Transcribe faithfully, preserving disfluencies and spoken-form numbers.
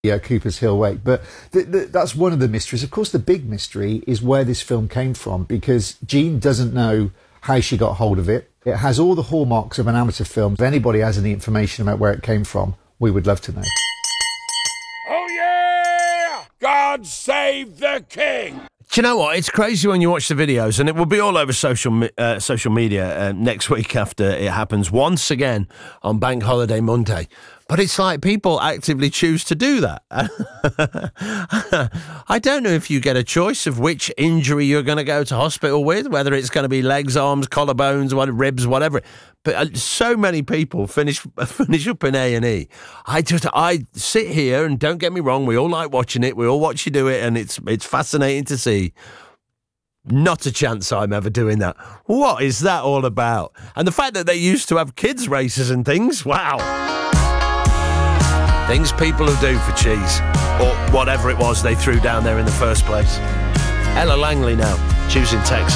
Yeah, Cooper's Hill Wake. But th- th- that's one of the mysteries. Of course, the big mystery is where this film came from, because Jean doesn't know how she got hold of it. It has all the hallmarks of an amateur film. If anybody has any information about where it came from, we would love to know. Oh, yeah! God save the king! Do you know what? It's crazy when you watch the videos, and it will be all over social uh, social media uh, next week after it happens once again on Bank Holiday Monday. But it's like people actively choose to do that. I don't know if you get a choice of which injury you're going to go to hospital with, whether it's going to be legs, arms, collarbones, what, ribs, whatever. But uh, so many people finish finish up in A and E. I just I sit here, and don't get me wrong, we all like watching it. We all watch you do it, and it's it's fascinating to see. Not a chance I'm ever doing that. What is that all about? And the fact that they used to have kids races and things, wow. Things people will do for cheese, or whatever it was they threw down there in the first place. Ella Langley now, choosing Texas.